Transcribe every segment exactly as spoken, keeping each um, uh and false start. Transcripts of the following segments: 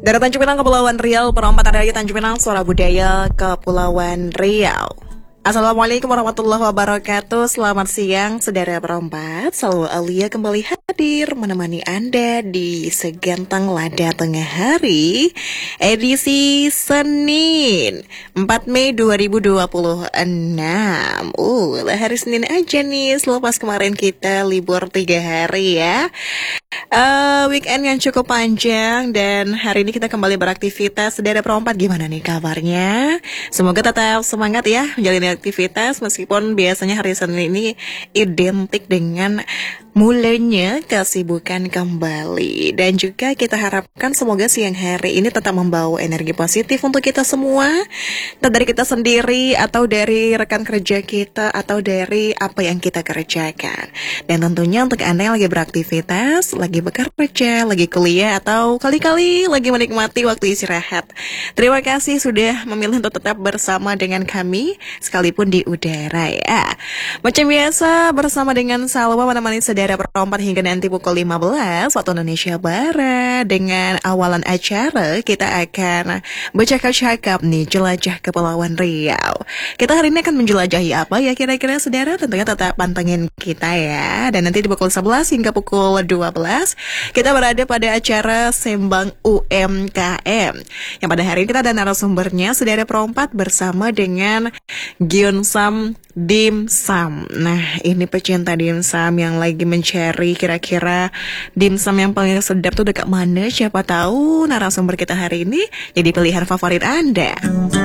Dari Tanjung Pinang Kepulauan Riau, perempatan raya Tanjung Pinang, Suara Budaya Kepulauan Riau. Assalamualaikum warahmatullahi wabarakatuh. Selamat siang, saudara perempat. Selalu Alia kembali hadir menemani Anda di segantang lada tengah hari, edisi Senin empat Mei dua ribu dua puluh enam. Uh, lah hari Senin aja nih, selepas kemarin kita libur tiga hari ya. Uh, weekend yang cukup panjang dan hari ini kita kembali beraktivitas. Saudara perempat, gimana nih kabarnya? Semoga tetap semangat ya menjalani aktivitas meskipun biasanya hari Senin ini identik dengan mulainya kesibukan kembali. Dan juga kita harapkan semoga siang hari ini tetap membawa energi positif untuk kita semua, entah dari kita sendiri atau dari rekan kerja kita atau dari apa yang kita kerjakan. Dan tentunya untuk Anda yang lagi beraktivitas, lagi bekerja, lagi kuliah, atau kali-kali lagi menikmati waktu istirahat, terima kasih sudah memilih untuk tetap bersama dengan kami sekalipun di udara ya. Macam biasa bersama dengan Salwa menemani saudara perempat hingga nanti pukul lima belas waktu Indonesia Barat. Dengan awalan acara kita akan bercakap-cakap nih, jelajah Kepulauan Riau. Kita hari ini akan menjelajahi apa ya kira-kira saudara? Tentunya tetap pantengin kita ya. Dan nanti di pukul sebelas hingga pukul dua belas kita berada pada acara Sembang U M K M, yang pada hari ini kita ada narasumbernya saudara perempat bersama dengan Gyeonsam Dimsum. Nah, ini pecinta dimsum yang lagi mencari kira-kira dimsum yang paling sedap tuh dekat mana. Siapa tahu narasumber kita hari ini jadi pilihan favorit Anda.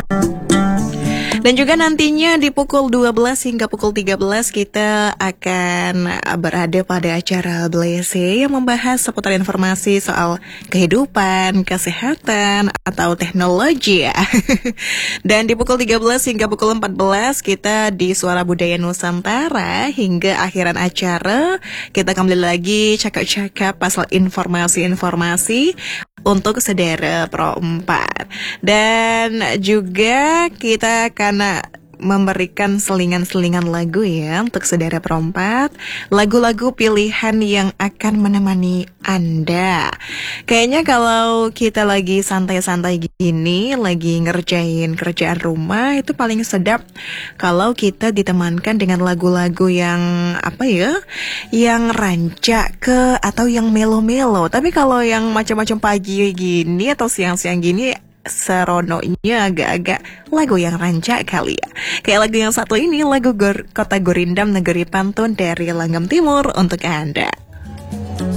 Dan juga nantinya di pukul dua belas hingga pukul tiga belas kita akan berada pada acara Blese yang membahas seputar informasi soal kehidupan, kesehatan, atau teknologi ya. Dan di pukul tiga belas hingga pukul empat belas kita di Suara Budaya Nusantara. Hingga akhiran acara kita kembali lagi cakap-cakap pasal informasi-informasi untuk saudara perempat. Dan juga kita akan memberikan selingan-selingan lagu ya untuk saudara perempat, lagu-lagu pilihan yang akan menemani Anda. Kayaknya kalau kita lagi santai-santai gini, lagi ngerjain kerjaan rumah, itu paling sedap kalau kita ditemankan dengan lagu-lagu yang apa ya, yang rancak ke atau yang melo-melo. Tapi kalau yang macam-macam pagi gini atau siang-siang gini, seronoknya agak-agak lagu yang rancak kali ya. Kayak lagu yang satu ini, lagu Gor- Kota Gorindam Negeri Pantun dari Langgam Timur untuk Anda.